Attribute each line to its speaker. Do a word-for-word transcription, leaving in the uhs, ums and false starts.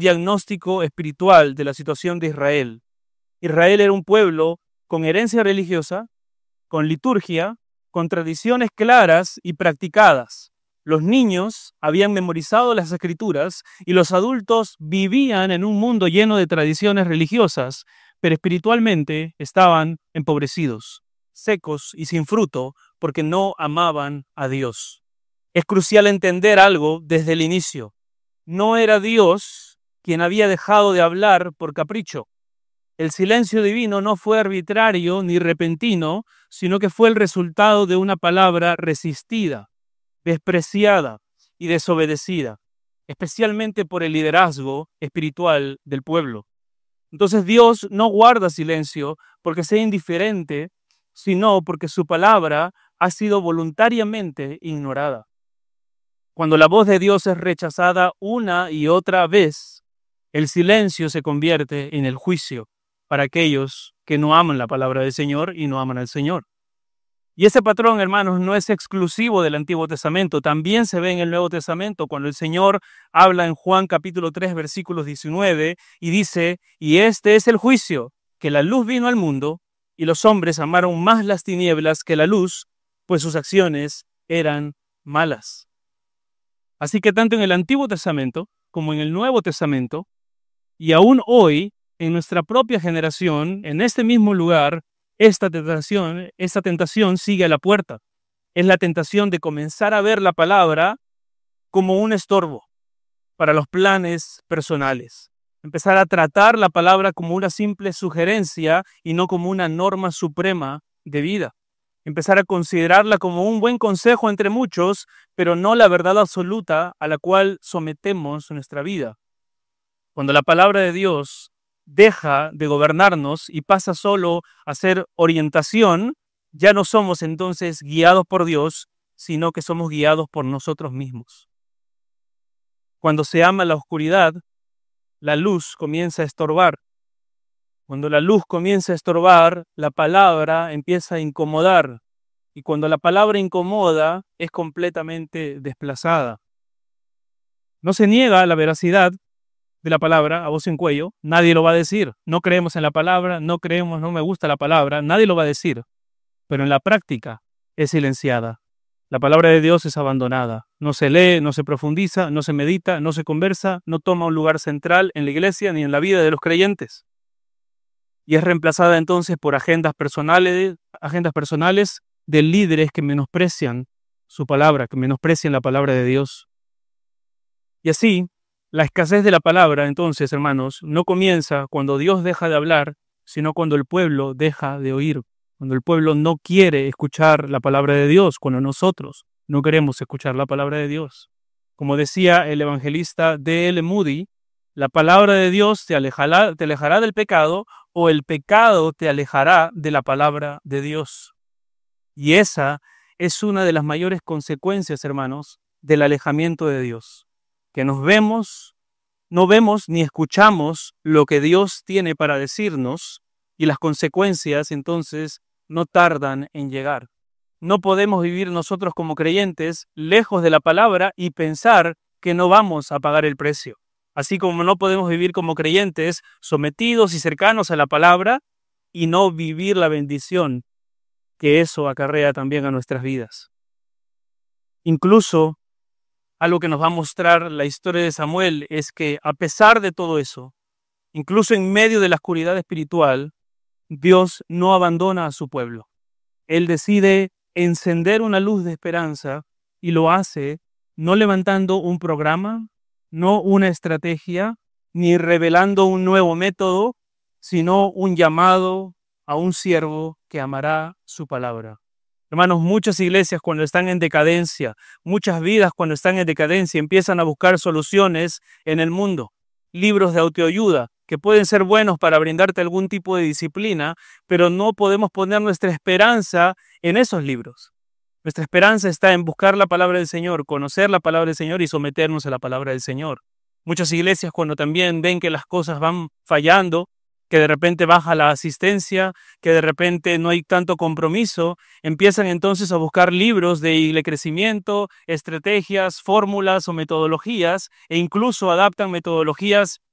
Speaker 1: diagnóstico espiritual de la situación de Israel. Israel era un pueblo con herencia religiosa, con liturgia, con tradiciones claras y practicadas. Los niños habían memorizado las escrituras y los adultos vivían en un mundo lleno de tradiciones religiosas, pero espiritualmente estaban empobrecidos, secos y sin fruto porque no amaban a Dios. Es crucial entender algo desde el inicio. No era Dios quien había dejado de hablar por capricho. El silencio divino no fue arbitrario ni repentino, sino que fue el resultado de una palabra resistida, despreciada y desobedecida, especialmente por el liderazgo espiritual del pueblo. Entonces Dios no guarda silencio porque sea indiferente, sino porque su palabra ha sido voluntariamente ignorada. Cuando la voz de Dios es rechazada una y otra vez, el silencio se convierte en el juicio para aquellos que no aman la palabra del Señor y no aman al Señor. Y ese patrón, hermanos, no es exclusivo del Antiguo Testamento, también se ve en el Nuevo Testamento cuando el Señor habla en Juan capítulo tres, versículos diecinueve, y dice, y este es el juicio, que la luz vino al mundo, y los hombres amaron más las tinieblas que la luz, pues sus acciones eran malas. Así que tanto en el Antiguo Testamento como en el Nuevo Testamento, y aún hoy, en nuestra propia generación, en este mismo lugar, esta tentación, esta tentación sigue a la puerta. Es la tentación de comenzar a ver la palabra como un estorbo para los planes personales. Empezar a tratar la palabra como una simple sugerencia y no como una norma suprema de vida. Empezar a considerarla como un buen consejo entre muchos, pero no la verdad absoluta a la cual sometemos nuestra vida. Cuando la palabra de Dios deja de gobernarnos y pasa solo a ser orientación, ya no somos entonces guiados por Dios, sino que somos guiados por nosotros mismos. Cuando se ama la oscuridad, la luz comienza a estorbar. Cuando la luz comienza a estorbar, la palabra empieza a incomodar. Y cuando la palabra incomoda, es completamente desplazada. No se niega la veracidad de la palabra a voz en cuello, nadie lo va a decir. No creemos en la palabra, no creemos, no me gusta la palabra, nadie lo va a decir. Pero en la práctica es silenciada. La palabra de Dios es abandonada. No se lee, no se profundiza, no se medita, no se conversa, no toma un lugar central en la iglesia ni en la vida de los creyentes. Y es reemplazada entonces por agendas personales, agendas personales de líderes que menosprecian su palabra, que menosprecian la palabra de Dios. Y así, la escasez de la palabra, entonces, hermanos, no comienza cuando Dios deja de hablar, sino cuando el pueblo deja de oír, cuando el pueblo no quiere escuchar la palabra de Dios, cuando nosotros no queremos escuchar la palabra de Dios. Como decía el evangelista D L Moody, la palabra de Dios te alejará, te alejará del pecado o el pecado te alejará de la palabra de Dios. Y esa es una de las mayores consecuencias, hermanos, del alejamiento de Dios. Que nos vemos, no vemos ni escuchamos lo que Dios tiene para decirnos y las consecuencias entonces no tardan en llegar. No podemos vivir nosotros como creyentes lejos de la palabra y pensar que no vamos a pagar el precio. Así como no podemos vivir como creyentes sometidos y cercanos a la palabra y no vivir la bendición que eso acarrea también a nuestras vidas. Incluso algo que nos va a mostrar la historia de Samuel es que a pesar de todo eso, incluso en medio de la oscuridad espiritual, Dios no abandona a su pueblo. Él decide encender una luz de esperanza y lo hace no levantando un programa, no una estrategia, ni revelando un nuevo método, sino un llamado a un siervo que amará su palabra. Hermanos, muchas iglesias cuando están en decadencia, muchas vidas cuando están en decadencia empiezan a buscar soluciones en el mundo. Libros de autoayuda que pueden ser buenos para brindarte algún tipo de disciplina, pero no podemos poner nuestra esperanza en esos libros. Nuestra esperanza está en buscar la palabra del Señor, conocer la palabra del Señor y someternos a la palabra del Señor. Muchas iglesias cuando también ven que las cosas van fallando, que de repente baja la asistencia, que de repente no hay tanto compromiso, empiezan entonces a buscar libros de crecimiento, estrategias, fórmulas o metodologías, e incluso adaptan metodologías